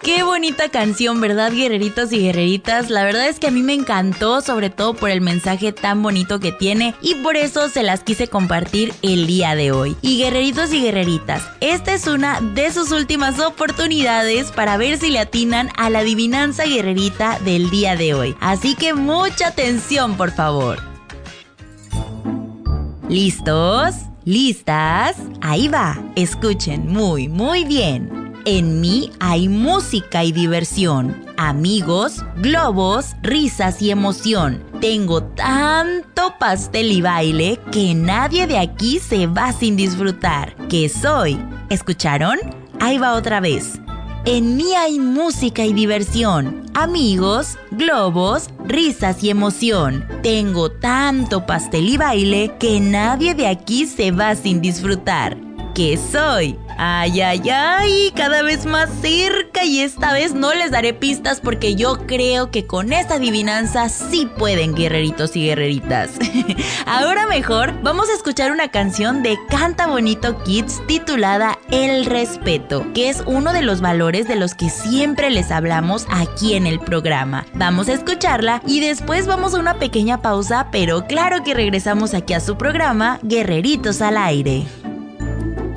Qué bonita canción, ¿verdad, guerreritos y guerreritas? La verdad es que a mí me encantó, sobre todo por el mensaje tan bonito que tiene, y por eso se las quise compartir el día de hoy. Y guerreritos y guerreritas, esta es una de sus últimas oportunidades para ver si le atinan a la adivinanza guerrerita del día de hoy. Así que mucha atención, por favor. ¿Listos? ¿Listas? Ahí va, escuchen muy bien. En mí hay música y diversión, amigos, globos, risas y emoción. Tengo tanto pastel y baile que nadie de aquí se va sin disfrutar. ¿Qué soy? ¿Escucharon? Ahí va otra vez. En mí hay música y diversión, amigos, globos, risas y emoción. Tengo tanto pastel y baile que nadie de aquí se va sin disfrutar. ¿Qué soy? ¡Ay! Cada vez más cerca, y esta vez no les daré pistas porque yo creo que con esta adivinanza sí pueden, guerreritos y guerreritas. Ahora mejor vamos a escuchar una canción de Canta Bonito Kids titulada El Respeto, que es uno de los valores de los que siempre les hablamos aquí en el programa. Vamos a escucharla y después vamos a una pequeña pausa, pero claro que regresamos aquí a su programa Guerreritos al Aire.